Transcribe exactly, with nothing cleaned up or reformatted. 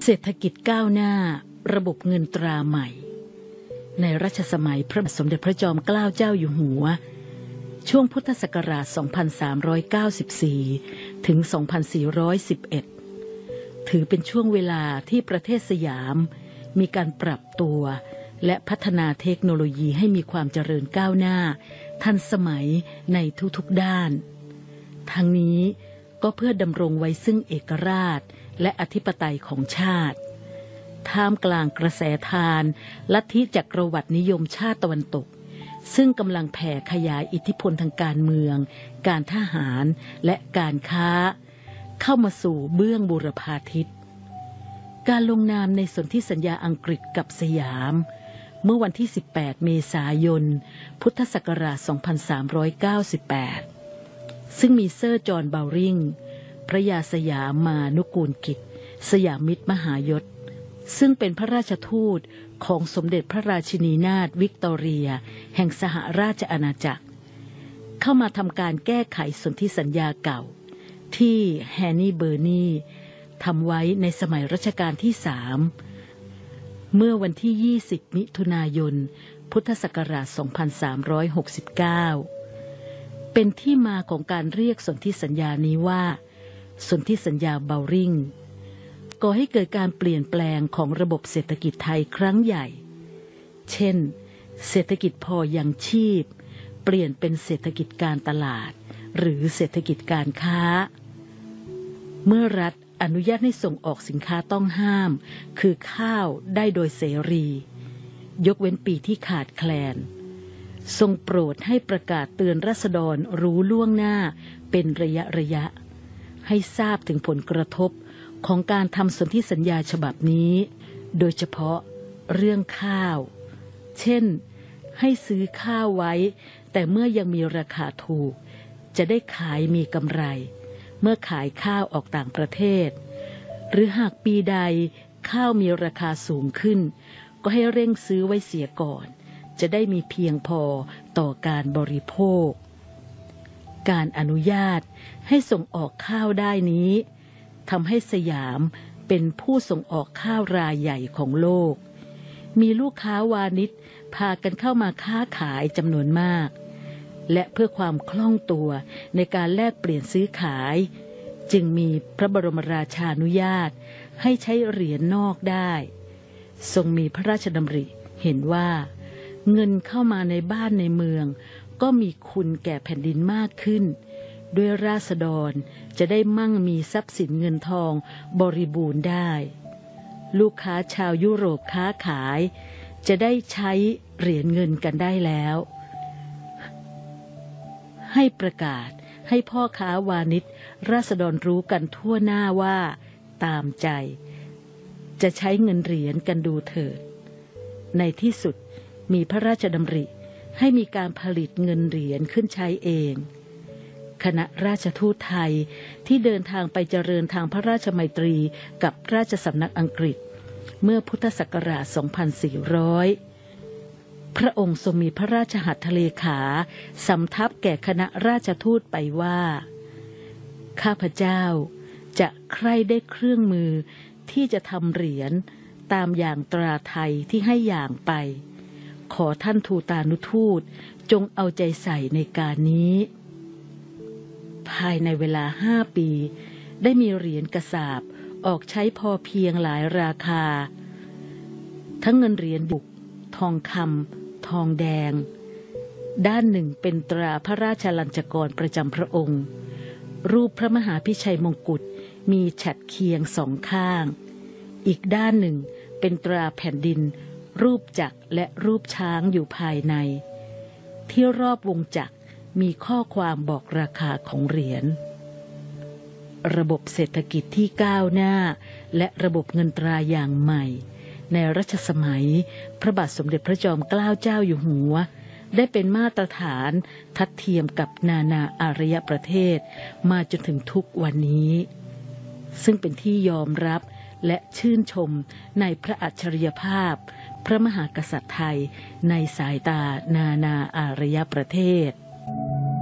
เศรษฐกิจก้าวหน้าระบบเงินตราใหม่ในรัชสมัยพระบาทสมเด็จพระจอมเกล้าเจ้าอยู่หัวช่วงพุทธศักราช สองพันสามร้อยเก้าสิบสี่ ถึง สองพันสี่ร้อยสิบเอ็ด ถือเป็นช่วงเวลาที่ประเทศสยามมีการปรับตัวและพัฒนาเทคโนโลยีให้มีความเจริญก้าวหน้าทันสมัยในทุกๆด้านทั้งนี้ก็เพื่อดำรงไว้ซึ่งเอกราชและอธิปไตยของชาติท่ามกลางกระแสทานลัทธิจักรวรรดินิยมชาติตะวันตกซึ่งกำลังแผ่ขยายอิทธิพลทางการเมืองการทหารและการค้าเข้ามาสู่เบื้องบูรพาทิศการลงนามในสนธิสัญญาอังกฤษกับสยามเมื่อวันที่ สิบแปด เมษายน พุทธศักราช สองพันสามร้อยเก้าสิบแปด ซึ่งมีเซอร์จอห์น เบลริงพระยาสยามมานุกูลกิจสยามมิตรมหายศซึ่งเป็นพระราชทูตของสมเด็จพระราชินีนาถวิกตอเรียแห่งสหราชอาณาจักรเข้ามาทำการแก้ไขสนธิสัญญาเก่าที่แฮนนี่เบอร์นีทำไว้ในสมัยรัชกาลที่สามเมื่อวันที่ ยี่สิบ มิถุนายน พุทธศักราช สองพันสามร้อยหกสิบเก้า เป็นที่มาของการเรียกสนธิสัญญานี้ว่าสนธิสัญญาเบลริงก่อให้เกิดการเปลี่ยนแปลงของระบบเศรษฐกิจไทยครั้งใหญ่เช่นเศรษฐกิจพอยังชีพเปลี่ยนเป็นเศรษฐกิจการตลาดหรือเศรษฐกิจการค้าเมื่อรัฐอนุญาตให้ส่งออกสินค้าต้องห้ามคือข้าวได้โดยเสรียกเว้นปีที่ขาดแคลนทรงโปรดให้ประกาศเตือนราษฎรรู้ล่วงหน้าเป็นระยะระยะให้ทราบถึงผลกระทบของการทำสนธิสัญญาฉบับนี้โดยเฉพาะเรื่องข้าวเช่นให้ซื้อข้าวไว้แต่เมื่อยังมีราคาถูกจะได้ขายมีกำไรเมื่อขายข้าวออกต่างประเทศหรือหากปีใดข้าวมีราคาสูงขึ้นก็ให้เร่งซื้อไว้เสียก่อนจะได้มีเพียงพอต่อการบริโภคการอนุญาตให้ส่งออกข้าวได้นี้ทำให้สยามเป็นผู้ส่งออกข้าวรายใหญ่ของโลกมีลูกค้าวานิชพากันเข้ามาค้าขายจำนวนมากและเพื่อความคล่องตัวในการแลกเปลี่ยนซื้อขายจึงมีพระบรมราชานุญาตให้ใช้เหรียญนอกได้ทรงมีพระราชดำริเห็นว่าเงินเข้ามาในบ้านในเมืองก็มีคุณแก่แผ่นดินมากขึ้นด้วยราษฎรจะได้มั่งมีทรัพย์สินเงินทองบริบูรณ์ได้ลูกค้าชาวยุโรปค้าขายจะได้ใช้เหรียญเงินกันได้แล้วให้ประกาศให้พ่อค้าวานิชราษฎรรู้กันทั่วหน้าว่าตามใจจะใช้เงินเหรียญกันดูเถิดในที่สุดมีพระราชดำริให้มีการผลิตเงินเหรียญขึ้นใช้เองคณะราชทูตไทยที่เดินทางไปเจริญทางพระราชมัยตรีกับราชสำนักอังกฤษเมื่อพุทธศักราช สองพันสี่ร้อย พระองค์ทรงมีพระราชหัตถเลขาสำทับแก่คณะราชทูตไปว่าข้าพเจ้าจะใคร่ได้เครื่องมือที่จะทำเหรียญตามอย่างตราไทยที่ให้อย่างไปขอท่านทูตานุทูตจงเอาใจใส่ในการนี้ภายในเวลาห้าปีได้มีเหรียญกระสาบออกใช้พอเพียงหลายราคาทั้งเงินเหรียญบุกทองคำทองแดงด้านหนึ่งเป็นตราพระราชลัญจกรประจำพระองค์รูปพระมหาพิชัยมงกุฎมีฉัตรเคียงสองข้างอีกด้านหนึ่งเป็นตราแผ่นดินรูปจักรและรูปช้างอยู่ภายในที่รอบวงจักรมีข้อความบอกราคาของเหรียญระบบเศรษฐกิจที่ก้าวหน้าและระบบเงินตราอย่างใหม่ในรัชสมัยพระบาทสมเด็จพระจอมเกล้าเจ้าอยู่หัวได้เป็นมาตรฐานทัดเทียมกับนานาอารยประเทศมาจนถึงทุกวันนี้ซึ่งเป็นที่ยอมรับและชื่นชมในพระอัจฉริยภาพพระมหากษัตริย์ไทยในสายตานานาอารยประเทศ